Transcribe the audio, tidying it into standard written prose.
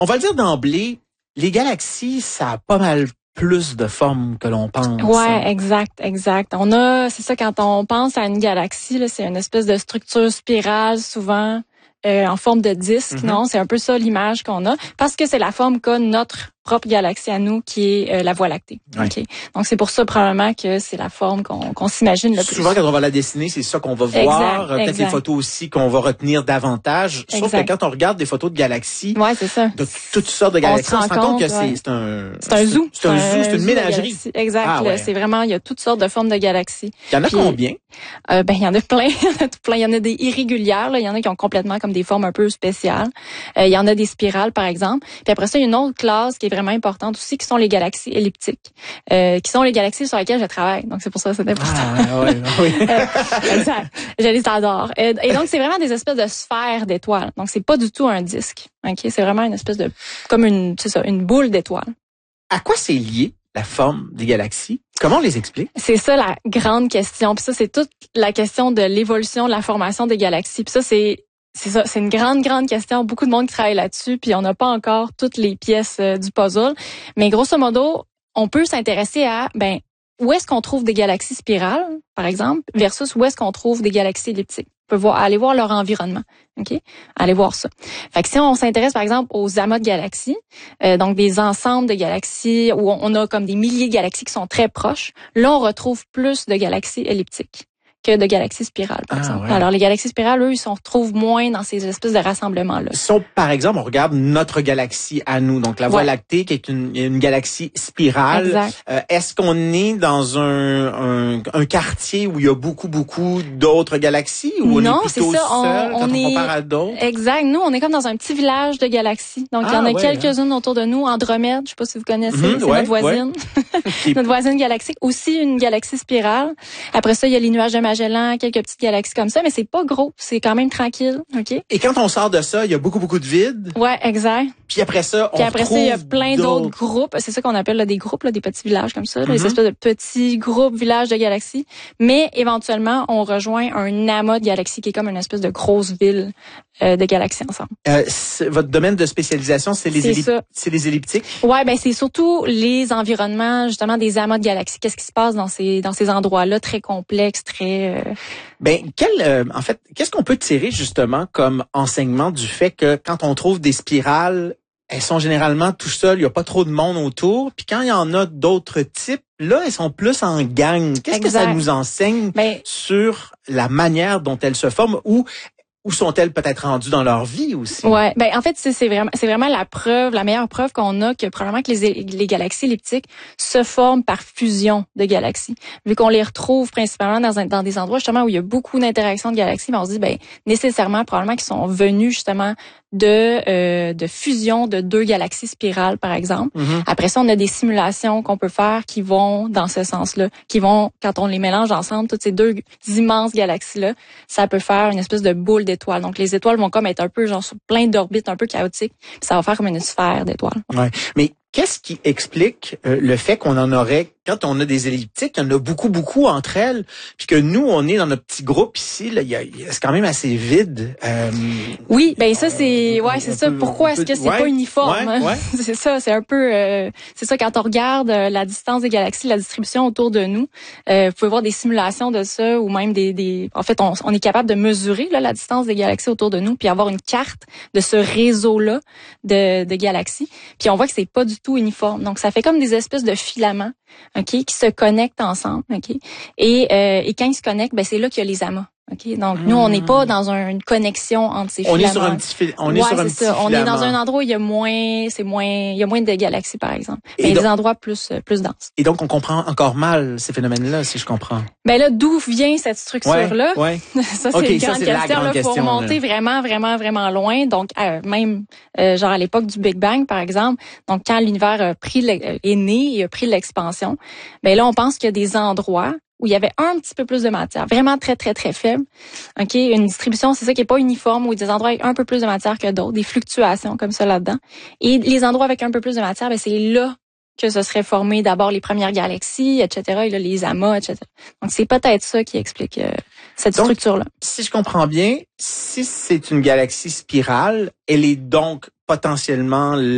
On va le dire d'emblée, les galaxies, ça a pas mal plus de formes que l'on pense. Ouais, exact. C'est ça, quand on pense à une galaxie, là, c'est une espèce de structure spirale, souvent, en forme de disque, non? C'est un peu ça l'image qu'on a, parce que c'est la forme qu'a notre propre galaxie à nous, qui est la Voie lactée. Ouais. Okay? Donc, c'est pour ça, probablement, que c'est la forme qu'on s'imagine le plus. Souvent, quand on va la dessiner, c'est ça qu'on va voir. Peut-être les photos aussi qu'on va retenir davantage. Sauf que quand on regarde des photos de galaxies, ouais, c'est ça. de toutes sortes de galaxies, on se rend compte que c'est un zoo. C'est un zoo, c'est une ménagerie. Exact. Ah, ouais. C'est vraiment, il y a toutes sortes de formes de galaxies. Il y en a combien? Il y en a plein. Il y en a des irrégulières, là. Il y en a qui ont complètement comme des formes un peu spéciales. Il y en a des spirales, par exemple. Puis après ça, il y a une autre classe qui est vraiment importante aussi, qui sont les galaxies elliptiques, qui sont les galaxies sur lesquelles je travaille. Donc, c'est pour ça que c'est important. Oui. Exact. Je les adore. Et donc, c'est vraiment des espèces de sphères d'étoiles. Donc, c'est pas du tout un disque. OK? C'est vraiment une espèce de, comme une boule d'étoiles. À quoi c'est lié la forme des galaxies? Comment on les explique? C'est ça la grande question. Puis ça, c'est toute la question de l'évolution, de la formation des galaxies. Puis ça, c'est une grande question. Beaucoup de monde qui travaille là-dessus, puis on n'a pas encore toutes les pièces du puzzle. Mais grosso modo, on peut s'intéresser à, où est-ce qu'on trouve des galaxies spirales, par exemple, versus où est-ce qu'on trouve des galaxies elliptiques. On peut aller voir leur environnement. OK? Aller voir ça. Fait que si on s'intéresse, par exemple, aux amas de galaxies, donc des ensembles de galaxies où on a comme des milliers de galaxies qui sont très proches, là, on retrouve plus de galaxies elliptiques que de galaxies spirales, par exemple. Ouais. Alors, les galaxies spirales, eux, ils se retrouvent moins dans ces espèces de rassemblements-là. Si on, par exemple, on regarde notre galaxie à nous, donc la Voie lactée, qui est une galaxie spirale. Exact. Est-ce qu'on est dans un quartier où il y a beaucoup d'autres galaxies, ou non, on est plutôt c'est ça. Seul quand on compare à d'autres? Exact. Nous, on est comme dans un petit village de galaxies. Donc, il y en a quelques-unes autour de nous. Andromède, je sais pas si vous connaissez, c'est notre voisine. Ouais. Notre voisine galactique. Aussi une galaxie spirale. Après ça, il y a les nuages de Magellan, quelques petites galaxies comme ça, mais c'est pas gros, c'est quand même tranquille, OK? Et quand on sort de ça, il y a beaucoup de vide. Ouais, exact. Puis après ça, il y a plein d'autres groupes, c'est ça qu'on appelle là, des groupes, là, des petits villages comme ça, là, des espèces de petits groupes, villages de galaxies, mais éventuellement, on rejoint un amas de galaxies qui est comme une espèce de grosse ville de galaxies ensemble. Votre domaine de spécialisation, c'est les elliptiques? Ouais, c'est surtout les environnements justement des amas de galaxies. Qu'est-ce qui se passe dans ces endroits-là très complexes, très en fait, qu'est-ce qu'on peut tirer justement comme enseignement du fait que quand on trouve des spirales, elles sont généralement tout seules, il y a pas trop de monde autour, puis quand il y en a d'autres types, là, elles sont plus en gang. Qu'est-ce que ça nous enseigne sur la manière dont elles se forment, ou où sont-elles peut-être rendues dans leur vie aussi? Ouais, en fait c'est vraiment la meilleure preuve qu'on a que probablement que les galaxies elliptiques se forment par fusion de galaxies. Vu qu'on les retrouve principalement dans des endroits justement où il y a beaucoup d'interactions de galaxies, on se dit nécessairement probablement qu'ils sont venus justement de fusion de deux galaxies spirales par exemple. Après ça, on a des simulations qu'on peut faire qui vont dans ce sens-là, qui vont quand on les mélange ensemble, toutes ces deux immenses galaxies-là, ça peut faire une espèce de boule d'étoiles. Donc les étoiles vont comme être un peu genre sur plein d'orbites un peu chaotiques, puis ça va faire comme une sphère d'étoiles. Ouais. Mais qu'est-ce qui explique le fait qu'on en aurait, quand on a des elliptiques, il y en a beaucoup entre elles, puis que nous, on est dans notre petit groupe ici, là, c'est quand même assez vide. Oui, ça c'est ça. Pourquoi est-ce que c'est pas uniforme? Ouais. C'est ça, c'est un peu c'est ça quand on regarde la distance des galaxies, la distribution autour de nous, vous pouvez voir des simulations de ça ou même en fait on est capable de mesurer là, la distance des galaxies autour de nous puis avoir une carte de ce réseau-là de galaxies. Puis on voit que c'est pas du tout uniforme. Donc ça fait comme des espèces de filaments, OK, qui se connectent ensemble, OK? Et quand ils se connectent, c'est là qu'il y a les amas. OK, donc nous on n'est pas dans une connexion entre ces filaments. On est sur un petit filament. On est dans un endroit où il y a moins de galaxies par exemple. Mais des endroits plus denses. Et donc on comprend encore mal ces phénomènes-là, si je comprends. Là, d'où vient cette structure-là? Ouais. Ça, c'est une grande question. Il faut remonter vraiment loin. Donc, même, genre à l'époque du Big Bang, par exemple. Donc, quand l'univers est né et a pris l'expansion, là, on pense qu'il y a des endroits où il y avait un petit peu plus de matière, vraiment très, très, très faible. OK? Une distribution, c'est ça qui est pas uniforme, où il y a des endroits avec un peu plus de matière que d'autres, des fluctuations comme ça là-dedans. Et les endroits avec un peu plus de matière, c'est là que ce serait formé d'abord les premières galaxies, etc., et là, les amas, etc. Donc, c'est peut-être ça qui explique cette structure-là. Si je comprends bien, si c'est une galaxie spirale, elle est donc potentiellement